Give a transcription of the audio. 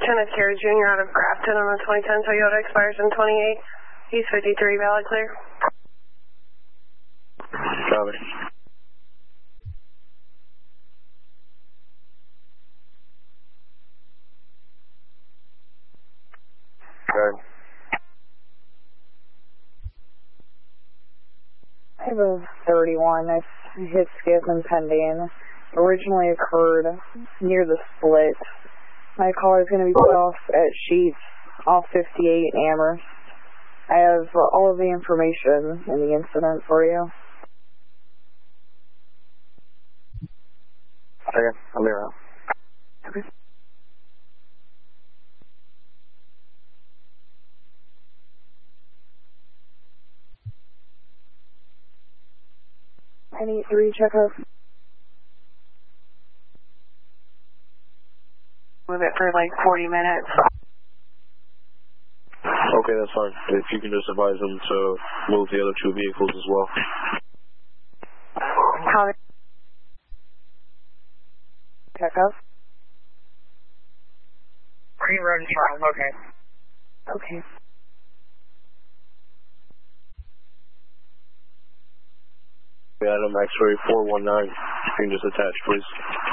Kenneth Carey Jr. out of Grafton on the 2010 Toyota, expires in 28. He's 53, valid clear. Copy. Good. I have a 31. I've hit skip and pending. Originally occurred near the split. My car is going to be put off at Sheets, off 58 Amherst. I have all of the information in the incident for you. Okay, I'll be around. Okay. I need to recheck her. Move it for like 40 minutes. Okay, that's fine. If you can just advise them to move the other two vehicles as well. How? Check up. Green Road and Charles, okay. Okay. Adam X-ray 419. You can just attach, please.